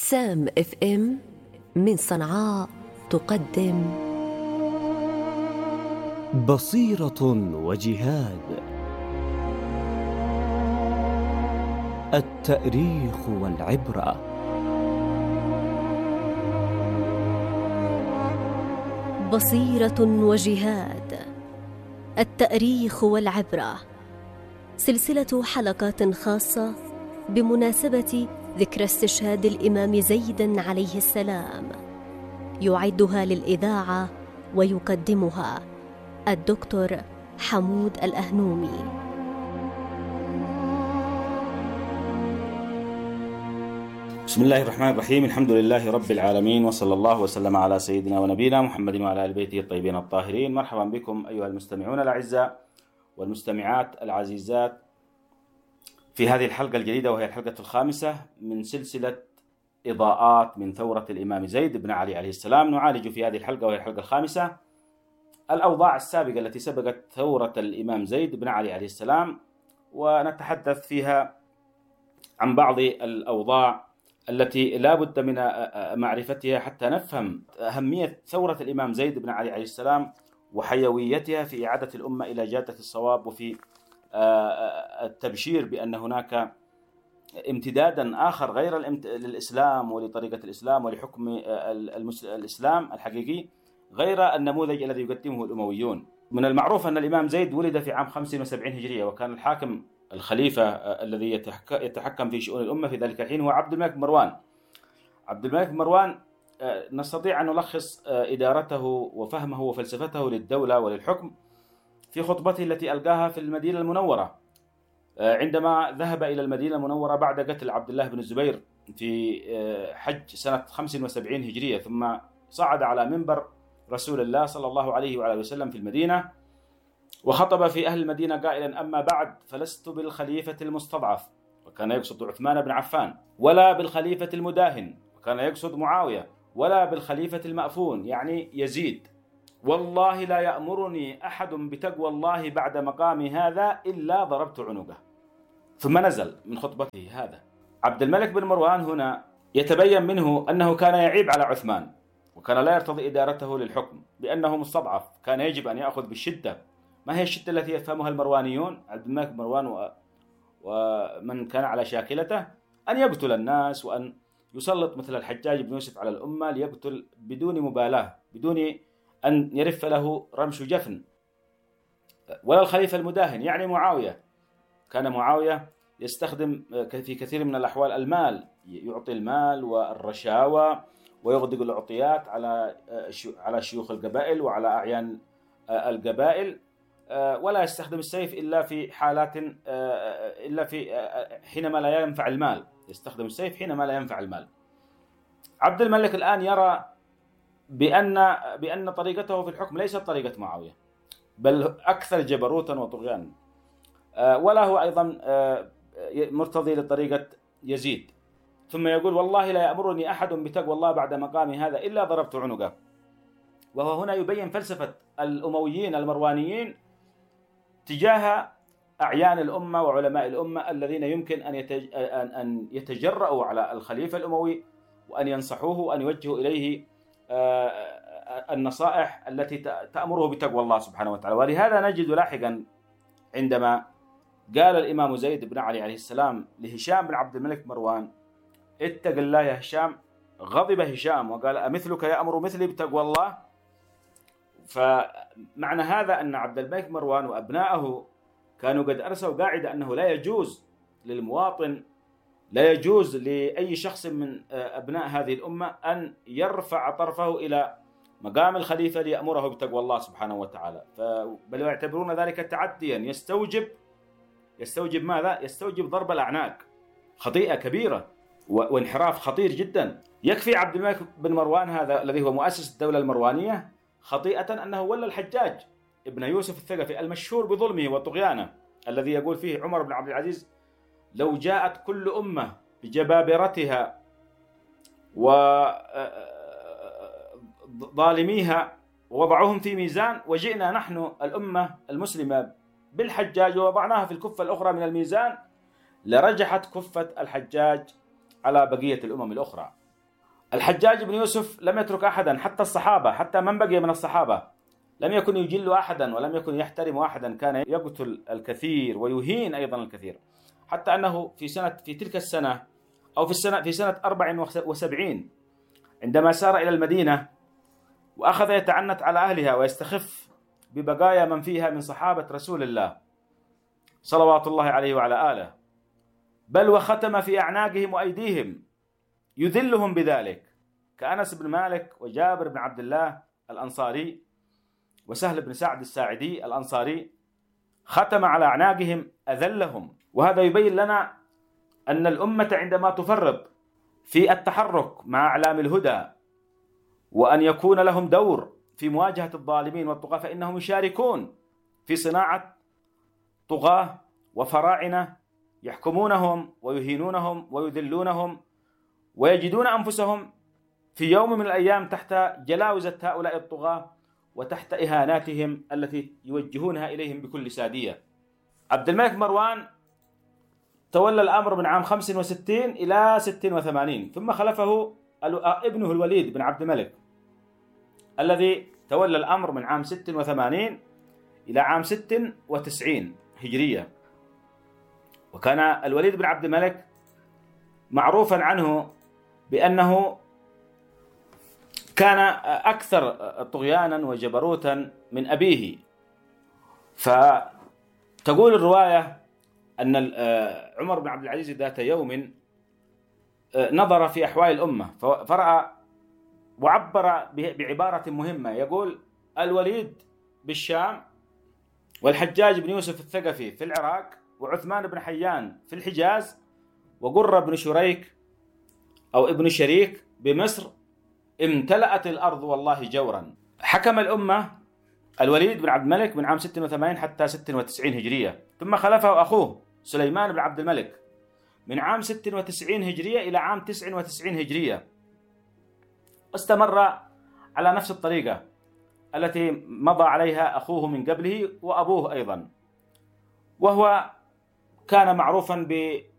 سام اف ام من صنعاء تقدم بصيرة وجهاد، التاريخ والعبرة. بصيرة وجهاد، التاريخ والعبرة، سلسلة حلقات خاصة بمناسبة ذكرى استشهاد الإمام زيد عليه السلام، يعدها للإذاعة ويقدمها الدكتور حمود الأهنومي. بسم الله الرحمن الرحيم، الحمد لله رب العالمين، وصلى الله وسلم على سيدنا ونبينا محمد وعلى آل بيته الطيبين الطاهرين. مرحبا بكم أيها المستمعون الأعزاء والمستمعات العزيزات في هذه الحلقة الجديدة، وهي الحلقة الخامسة من سلسلة إضاءات من ثورة الإمام زيد بن علي عليه السلام. نعالج في هذه الحلقة، وهي الحلقة الخامسة، الأوضاع السابقة التي سبقت ثورة الإمام زيد بن علي عليه السلام، ونتحدث فيها عن بعض الأوضاع التي لا بد من معرفتها حتى نفهم أهمية ثورة الإمام زيد بن علي عليه السلام وحيويتها في إعادة الأمة إلى جادة الصواب، وفي التبشير بأن هناك امتدادا آخر غير للإسلام ولطريقة الإسلام ولحكم الإسلام الحقيقي، غير النموذج الذي يقدمه الأمويون. من المعروف أن الإمام زيد ولد في عام 75 هجرية، وكان الحاكم الخليفة الذي يتحكم في شؤون الأمة في ذلك الحين هو عبد الملك مروان. عبد الملك مروان نستطيع أن نلخص إدارته وفهمه وفلسفته للدولة وللحكم في خطبته التي ألقاها في المدينة المنورة عندما ذهب إلى المدينة المنورة بعد قتل عبد الله بن الزبير في حج سنة 75 هجرية، ثم صعد على منبر رسول الله صلى الله عليه وعلى وسلم في المدينة، وخطب في أهل المدينة قائلا: أما بعد، فلست بالخليفة المستضعف، وكان يقصد عثمان بن عفان، ولا بالخليفة المداهن، وكان يقصد معاوية، ولا بالخليفة المأفون يعني يزيد، والله لا يأمرني أحد بتقوى الله بعد مقام هذا إلا ضربت عنقه. ثم نزل من خطبته هذا. عبد الملك بن مروان هنا يتبين منه أنه كان يعيب على عثمان، وكان لا يرتضي إدارته للحكم بأنه مستضعف، كان يجب أن يأخذ بالشدة. ما هي الشدة التي يفهمها المروانيون؟ عبد الملك بن مروان ومن كان على شاكلته أن يقتل الناس، وأن يسلط مثل الحجاج بن يوسف على الأمة ليقتل بدون مبالاة، بدون أن يرف له رمش جفن. ولا الخليفة المداهن يعني معاوية، كان معاوية يستخدم في كثير من الأحوال المال، يعطي المال والرشاوى ويغدق العطيات على شيوخ القبائل وعلى أعيان القبائل، ولا يستخدم السيف إلا في حالات حينما لا ينفع المال، يستخدم السيف حينما لا ينفع المال. عبد الملك الآن يرى بأن طريقته في الحكم ليست طريقة معاوية، بل أكثر جبروتا وطغيانا، ولا هو أيضا مرتضي لطريقة يزيد. ثم يقول: والله لا يأمرني أحد بتقوى الله بعد مقام هذا إلا ضربت عنقه. وهو هنا يبين فلسفة الأمويين المروانيين تجاه أعيان الأمة وعلماء الأمة الذين يمكن أن يتجرؤوا على الخليفة الأموي وأن ينصحوه وأن يوجهوا إليه النصائح التي تأمره بتقوى الله سبحانه وتعالى. ولهذا نجد لاحقا عندما قال الإمام زيد بن علي عليه السلام لهشام بن عبد الملك مروان: اتق الله يا هشام، غضب هشام وقال: أمثلك يأمر مثلي بتقوى الله؟ فمعنى هذا أن عبد الملك مروان وأبنائه كانوا قد أرسوا قاعدة أنه لا يجوز للمواطن، لا يجوز لأي شخص من أبناء هذه الأمة أن يرفع طرفه إلى مقام الخليفة ليأمره بتقوى الله سبحانه وتعالى، بل يعتبرون ذلك تعديا يستوجب ماذا؟ يستوجب ضرب الأعناق، خطيئة كبيرة وانحراف خطير جدا. يكفي عبد الملك بن مروان هذا الذي هو مؤسس الدولة المروانية خطيئة أنه ولى الحجاج ابن يوسف الثقفي المشهور بظلمه وطغيانه، الذي يقول فيه عمر بن عبد العزيز: لو جاءت كل أمة بجبابرتها وظالميها ووضعوهم في ميزان، وجئنا نحن الأمة المسلمة بالحجاج ووضعناها في الكفة الأخرى من الميزان، لرجحت كفة الحجاج على بقية الأمم الأخرى. الحجاج بن يوسف لم يترك أحدا، حتى الصحابة، حتى من بقي من الصحابة لم يكن يجل أحدا ولم يكن يحترم أحدا، كان يقتل الكثير ويهين أيضا الكثير، حتى أنه في تلك السنة أو في سنة 74 عندما سار إلى المدينة وأخذ يتعنت على أهلها ويستخف ببقايا من فيها من صحابة رسول الله صلوات الله عليه وعلى آله، بل وختم في أعناقهم وأيديهم يذلهم بذلك، كأنس بن مالك وجابر بن عبد الله الأنصاري وسهل بن سعد الساعدي الأنصاري، ختم على أعناقهم أذلهم. وهذا يبين لنا أن الأمة عندما تفرط في التحرك مع أعلام الهدى وأن يكون لهم دور في مواجهة الظالمين والطغاة، فإنهم يشاركون في صناعة طغاة وفراعنة يحكمونهم ويهينونهم ويذلونهم، ويجدون أنفسهم في يوم من الأيام تحت جلاوزة هؤلاء الطغاة وتحت إهاناتهم التي يوجهونها إليهم بكل سادية. عبد الملك مروان تولى الأمر من عام 65 إلى 86، ثم خلفه ابنه الوليد بن عبد الملك الذي تولى الأمر من عام 86 إلى عام 96 هجرية. وكان الوليد بن عبد الملك معروفا عنه بأنه كان أكثر طغيانا وجبروتا من أبيه. فتقول الرواية أن عمر بن عبد العزيز ذات يوم نظر في أحوال الأمة فرأى وعبر بعبارة مهمة، يقول: الوليد بالشام، والحجاج بن يوسف الثقفي في العراق، وعثمان بن حيان في الحجاز، وقرة بن شريك أو ابن شريك بمصر، امتلأت الأرض والله جورا. حكم الأمة الوليد بن عبد الملك من عام 86 حتى 96 هجرية، ثم خلفه أخوه سليمان بن عبد الملك من عام 96 هجرية إلى عام 99 هجرية. استمر على نفس الطريقة التي مضى عليها أخوه من قبله وأبوه أيضا، وهو كان معروفا